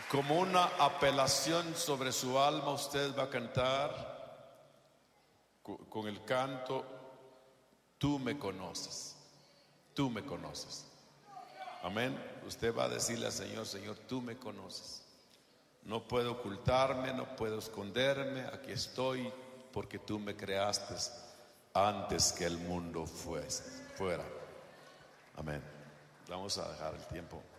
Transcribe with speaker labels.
Speaker 1: Como una apelación sobre su alma, usted va a cantar con el canto: tú me conoces, tú me conoces. Amén. Usted va a decirle al Señor: Señor, tú me conoces. No puedo ocultarme, no puedo esconderme. Aquí estoy porque tú me creaste antes que el mundo fuera. Amén. Vamos a dejar el tiempo.